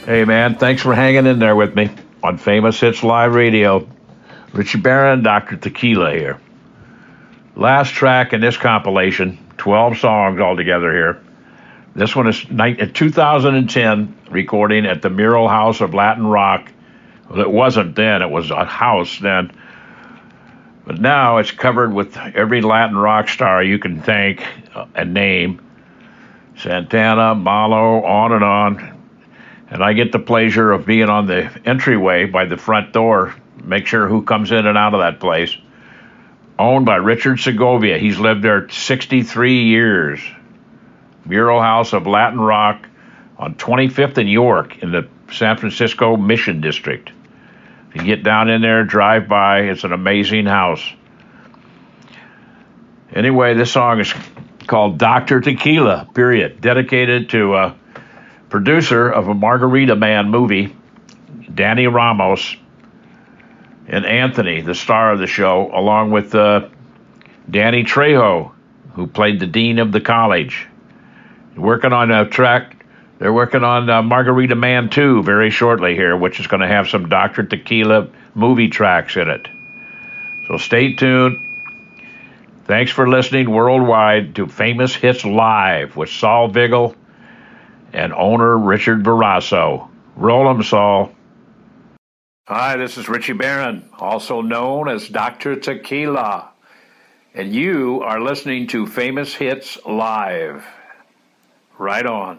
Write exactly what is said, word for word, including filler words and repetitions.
Hey, man, thanks for hanging in there with me on Famous Hits Live Radio. Richie Barron, Doctor Tequila here. Last track in this compilation, twelve songs altogether here. This one is two thousand ten recording at the Mural House of Latin Rock. Well, it wasn't then, it was a house then. But now it's covered with every Latin rock star you can thank and name. Santana, Malo, on and on. And I get the pleasure of being on the entryway by the front door, make sure who comes in and out of that place. Owned by Richard Segovia. He's lived there sixty-three years. Mural House of Latin Rock on twenty-fifth and York in the San Francisco Mission District. If you get down in there, drive by, it's an amazing house. Anyway, this song is called Doctor Tequila, period. Dedicated to a producer of a Margarita Man movie, Danny Ramos, and Anthony, the star of the show, along with uh, Danny Trejo, who played the dean of the college. Working on a track, they're working on uh, Margarita Man two very shortly here, which is going to have some Doctor Tequila movie tracks in it. So stay tuned. Thanks for listening worldwide to Famous Hits Live with Saul Vigil and owner Richard Barrasso. Roll 'em, Saul. Hi, this is Richie Barron, also known as Doctor Tequila, and you are listening to Famous Hits Live. Right on.